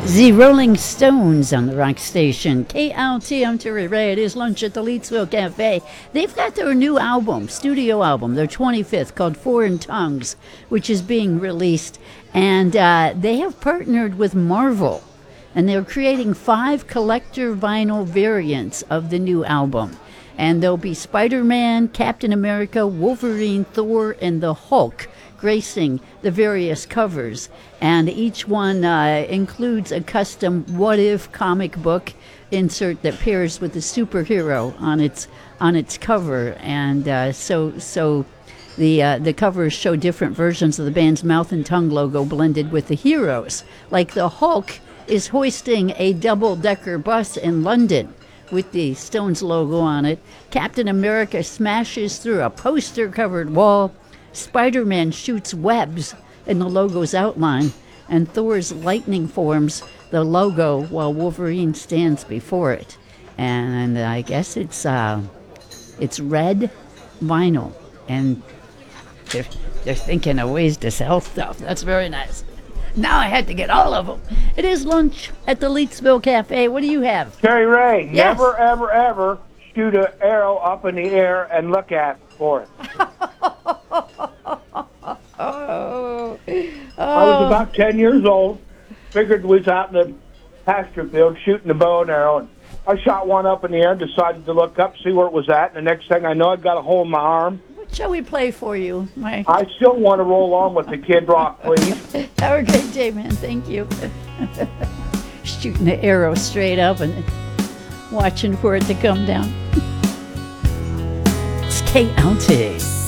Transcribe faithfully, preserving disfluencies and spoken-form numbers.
The Rolling Stones on the rock station. K L T, I'm Terry Ray. It is lunch at the Leedsville Cafe. They've got their new album, studio album, their twenty-fifth, called Foreign Tongues, which is being released. And uh, they have partnered with Marvel, and they're creating five collector vinyl variants of the new album. And there'll be Spider-Man, Captain America, Wolverine, Thor, and the Hulk gracing the various covers, and each one uh, includes a custom what-if comic book insert that pairs with the superhero on its on its cover. And uh, so so the uh, the covers show different versions of the band's mouth and tongue logo blended with the heroes. Like the Hulk is hoisting a double-decker bus in London with the Stones logo on it. Captain America smashes through a poster-covered wall. Spider-Man shoots webs in the logo's outline, and Thor's lightning forms the logo while Wolverine stands before it. And I guess it's uh, it's red vinyl, and they're, they're thinking of ways to sell stuff. That's very nice. Now I had to get all of them. It is lunch at the Leedsville Cafe. What do you have? Terry Ray, Yes. never, ever, ever shoot an arrow up in the air and look at for it. Oh. I was about ten years old, figured we was out in the pasture field shooting a bow and arrow, and I shot one up in the air, decided to look up, see where it was at, and the next thing I know, I got a hole in my arm. What shall we play for you, Mike? I still want to roll on with the Kid Rock, please. Have a great day, man. Thank you. Shooting the arrow straight up and watching for it to come down. It's K L T.